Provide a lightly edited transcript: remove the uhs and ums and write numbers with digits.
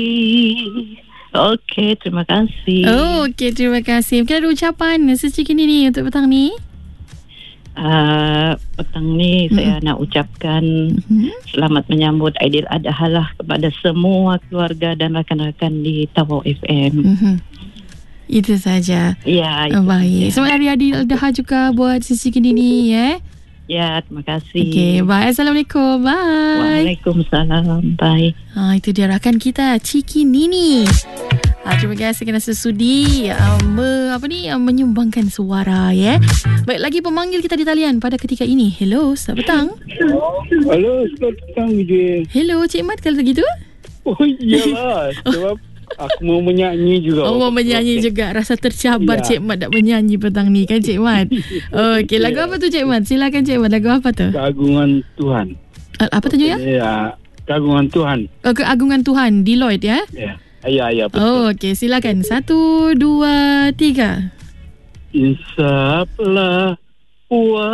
Okey, terima kasih. Okey, terima kasih. Mungkin ada ucapan secik ini ni untuk petang ni? Petang ni saya nak ucapkan selamat menyambut Aidiladha lah kepada semua keluarga dan rakan-rakan di Tawau FM. Itu saja. Ya, baik. Selamat Hari Aidiladha juga buat secik ini ni Ya, terima kasih. Okey, bye. Assalamualaikum. Bye. Waalaikumsalam. Bye. Itu dia rakan kita, Ciki Nini. Terima kasih kerana sesudi menyumbangkan suara Baik, lagi pemanggil kita di talian pada ketika ini. Hello, selamat petang. Halo, selamat petang DJ. Hello, Cik Mat kalau begitu? Oh iyalah, sebab aku mau menyanyi juga. Mau menyanyi juga. Rasa tercabar Cik Mat nak menyanyi petang ni kan Cik Mat. Okey, lagu apa tu Cik Mat? Silakan Cik Mat, lagu apa tu? Keagungan Tuhan. Apa tajuk ya? Ya, Keagungan Tuhan. Keagungan Tuhan, Deloitte ya? Ya, betul. Okey, silakan. 1, 2, 3. Insaflah